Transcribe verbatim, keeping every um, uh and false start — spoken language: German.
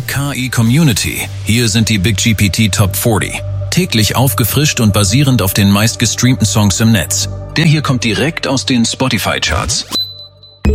Hallo K I Community, hier sind die Big G P T Top vierzig. Täglich aufgefrischt und basierend auf den meistgestreamten Songs im Netz. Der hier kommt direkt aus den Spotify-Charts.